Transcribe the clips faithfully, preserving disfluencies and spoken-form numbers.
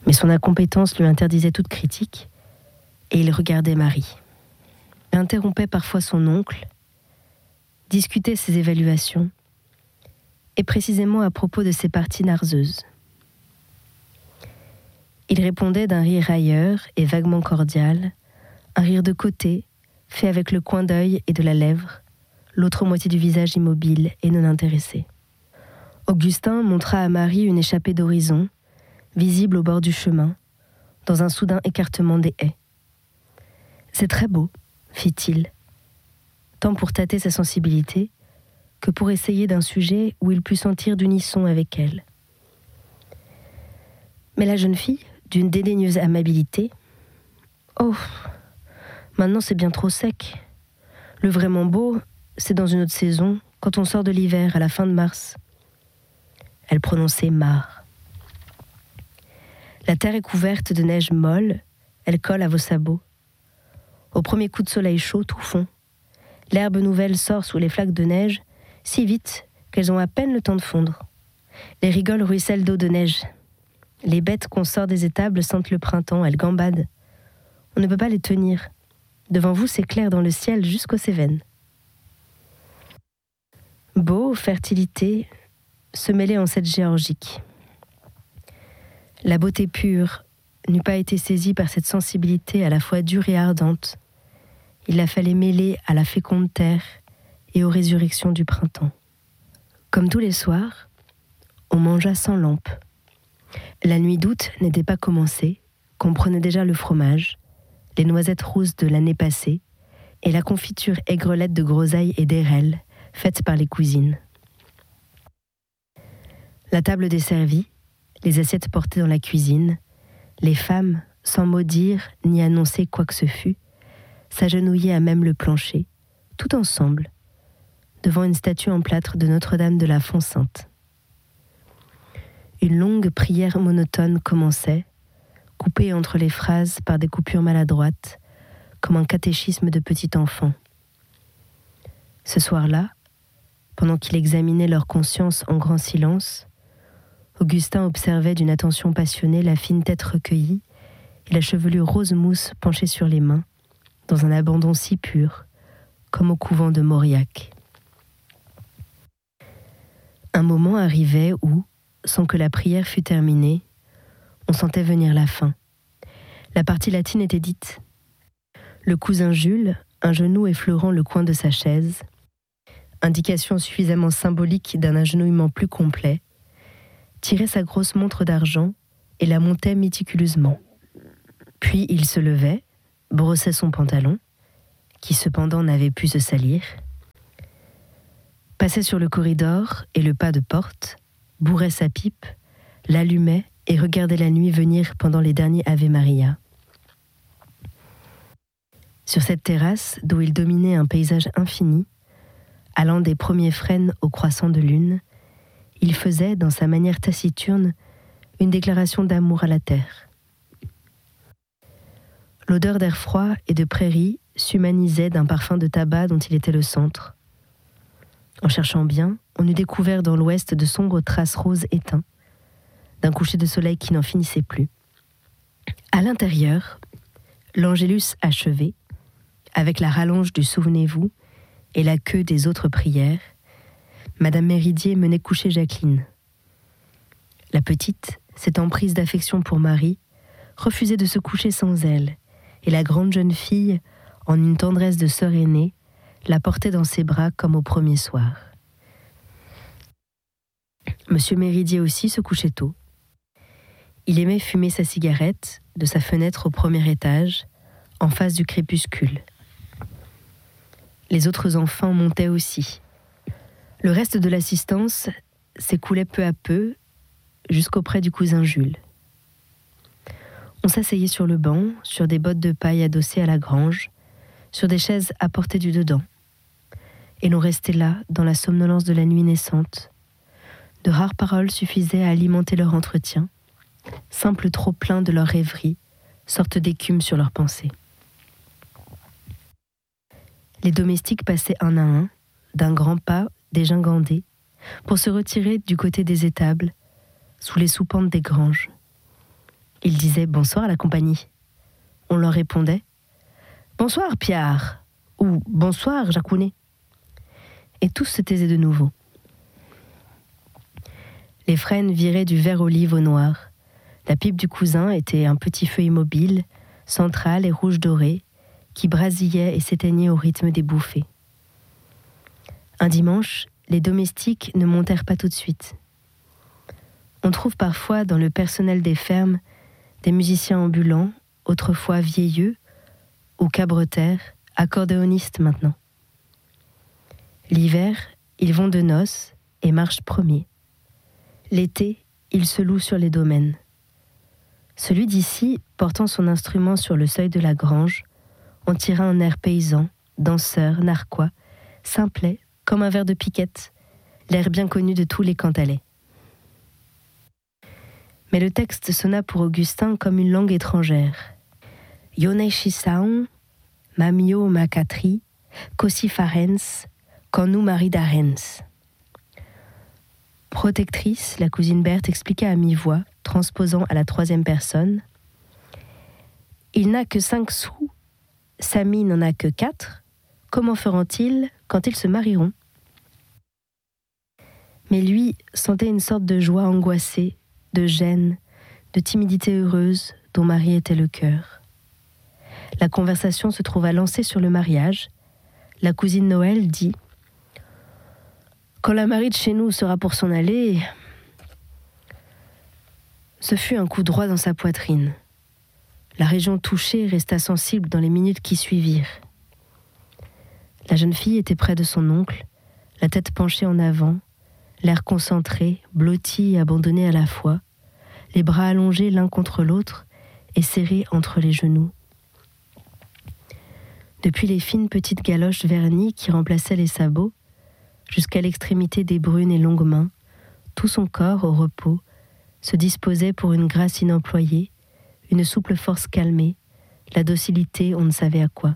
Mais son incompétence lui interdisait toute critique, et il regardait Marie. Il interrompait parfois son oncle, discutait ses évaluations, et précisément à propos de ses parties narseuses. Il répondait d'un rire railleur et vaguement cordial, un rire de côté, fait avec le coin d'œil et de la lèvre, l'autre moitié du visage immobile et non intéressé. Augustin montra à Marie une échappée d'horizon, visible au bord du chemin, dans un soudain écartement des haies. « C'est très beau, fit-il, tant pour tâter sa sensibilité que pour essayer d'un sujet où il put sentir d'unisson avec elle. Mais la jeune fille, d'une dédaigneuse amabilité, « Oh, maintenant c'est bien trop sec. Le vraiment beau, c'est dans une autre saison, quand on sort de l'hiver, à la fin de mars. » Elle prononçait marre. La terre est couverte de neige molle, elle colle à vos sabots. Au premier coup de soleil chaud, tout fond. L'herbe nouvelle sort sous les flaques de neige, si vite qu'elles ont à peine le temps de fondre. Les rigoles ruissellent d'eau de neige. Les bêtes qu'on sort des étables sentent le printemps, elles gambadent. On ne peut pas les tenir. Devant vous s'éclaire dans le ciel jusqu'aux Cévennes. Beau, fertilité, se mêlait en cette géorgique. La beauté pure n'eût pas été saisie par cette sensibilité à la fois dure et ardente. Il la fallait mêler à la féconde terre et aux résurrections du printemps. Comme tous les soirs, on mangea sans lampe. La nuit d'août n'était pas commencée, qu'on prenait déjà le fromage, les noisettes rousses de l'année passée et la confiture aigrelette de groseilles et d'airelles faite par les cousines. La table desservie, les assiettes portées dans la cuisine, les femmes, sans mot dire ni annoncer quoi que ce fût, s'agenouillaient à même le plancher, tout ensemble, devant une statue en plâtre de Notre-Dame de la Font-Sainte. Une longue prière monotone commençait, coupée entre les phrases par des coupures maladroites, comme un catéchisme de petit enfant. Ce soir-là, pendant qu'il examinait leur conscience en grand silence, Augustin observait d'une attention passionnée la fine tête recueillie et la chevelure rose mousse penchée sur les mains, dans un abandon si pur, comme au couvent de Mauriac. Un moment arrivait où, sans que la prière fût terminée, on sentait venir la fin. La partie latine était dite. Le cousin Jules, un genou effleurant le coin de sa chaise, indication suffisamment symbolique d'un agenouillement plus complet, tirait sa grosse montre d'argent et la montait méticuleusement. Puis il se levait, brossait son pantalon, qui cependant n'avait pu se salir, passait sur le corridor et le pas de porte, bourrait sa pipe, l'allumait et regardait la nuit venir pendant les derniers Ave Maria. Sur cette terrasse, d'où il dominait un paysage infini, allant des premiers frênes au croissant de lune, il faisait, dans sa manière taciturne, une déclaration d'amour à la terre. L'odeur d'air froid et de prairie s'humanisait d'un parfum de tabac dont il était le centre. En cherchant bien, on eût découvert dans l'ouest de sombres traces roses éteints, d'un coucher de soleil qui n'en finissait plus. À l'intérieur, l'Angélus achevé, avec la rallonge du Souvenez-vous et la queue des autres prières, Madame Méridier menait coucher Jacqueline. La petite, s'étant prise d'affection pour Marie, refusait de se coucher sans elle, et la grande jeune fille, en une tendresse de sœur aînée, la portait dans ses bras comme au premier soir. Monsieur Méridier aussi se couchait tôt. Il aimait fumer sa cigarette de sa fenêtre au premier étage, en face du crépuscule. Les autres enfants montaient aussi. Le reste de l'assistance s'écoulait peu à peu jusqu'auprès du cousin Jules. On s'asseyait sur le banc, sur des bottes de paille adossées à la grange, sur des chaises apportées du dedans. Et l'on restait là, dans la somnolence de la nuit naissante. De rares paroles suffisaient à alimenter leur entretien, simple trop-plein de leur rêverie, sorte d'écume sur leurs pensées. Les domestiques passaient un à un, d'un grand pas dégingandés, pour se retirer du côté des étables, sous les soupentes des granges. Ils disaient bonsoir à la compagnie. On leur répondait bonsoir Pierre ou bonsoir Jacounet. Et tous se taisaient de nouveau. Les frênes viraient du vert olive au noir. La pipe du cousin était un petit feu immobile, central et rouge doré, qui brasillait et s'éteignait au rythme des bouffées. Un dimanche, les domestiques ne montèrent pas tout de suite. On trouve parfois dans le personnel des fermes des musiciens ambulants, autrefois vieilleux, ou cabretaires, accordéonistes maintenant. L'hiver, ils vont de noces et marchent premiers. L'été, ils se louent sur les domaines. Celui d'ici, portant son instrument sur le seuil de la grange, en tira un air paysan, danseur, narquois, simplet, comme un vers de Piquette, l'air bien connu de tous les Cantalais. Mais le texte sonna pour Augustin comme une langue étrangère. Yonechisaon, mamio macatri, cosi farens, quand nous maridarens. Protectrice, la cousine Berthe expliqua à mi-voix, transposant à la troisième personne. Il n'a que cinq sous, Samy n'en a que quatre. Comment feront-ils quand ils se marieront? Mais lui sentait une sorte de joie angoissée, de gêne, de timidité heureuse dont Marie était le cœur. La conversation se trouva lancée sur le mariage. La cousine Noël dit « Quand la Marie de chez nous sera pour s'en aller... » Ce fut un coup droit dans sa poitrine. La région touchée resta sensible dans les minutes qui suivirent. La jeune fille était près de son oncle, la tête penchée en avant, l'air concentré, blotti et abandonné à la fois, les bras allongés l'un contre l'autre et serrés entre les genoux. Depuis les fines petites galoches vernies qui remplaçaient les sabots, jusqu'à l'extrémité des brunes et longues mains, tout son corps au repos se disposait pour une grâce inemployée, une souple force calmée, la docilité on ne savait à quoi.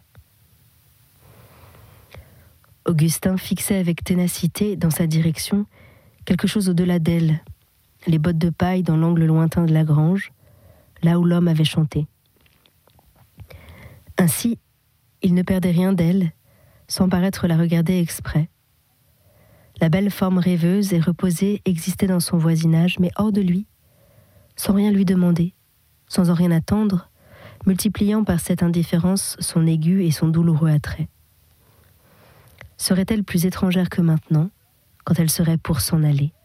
Augustin fixait avec ténacité dans sa direction quelque chose au-delà d'elle, les bottes de paille dans l'angle lointain de la grange, là où l'homme avait chanté. Ainsi, il ne perdait rien d'elle, sans paraître la regarder exprès. La belle forme rêveuse et reposée existait dans son voisinage, mais hors de lui, sans rien lui demander, sans en rien attendre, multipliant par cette indifférence son aigu et son douloureux attrait. Serait-elle plus étrangère que maintenant, quand elle serait pour s'en aller?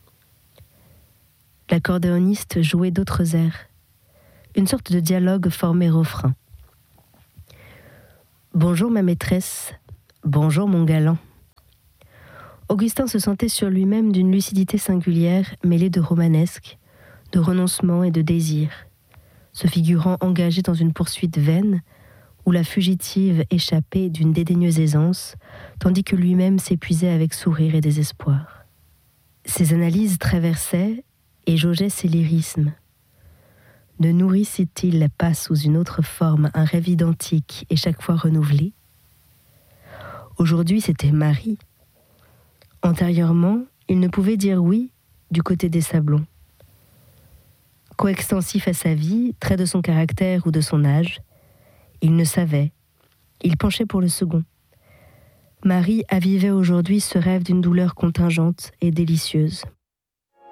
L'accordéoniste jouait d'autres airs, une sorte de dialogue formé refrain. « Bonjour ma maîtresse, bonjour mon galant ». Augustin se sentait sur lui-même d'une lucidité singulière, mêlée de romanesque, de renoncement et de désir, se figurant engagé dans une poursuite vaine, où la fugitive échappait d'une dédaigneuse aisance, tandis que lui-même s'épuisait avec sourire et désespoir. Ses analyses traversaient et jaugeaient ses lyrismes. Ne nourrissait-il pas sous une autre forme un rêve identique et chaque fois renouvelé? Aujourd'hui, c'était Marie. Antérieurement, il ne pouvait dire oui du côté des Sablons. Coextensif à sa vie, trait de son caractère ou de son âge, il ne savait. Il penchait pour le second. Marie avivait aujourd'hui ce rêve d'une douleur contingente et délicieuse.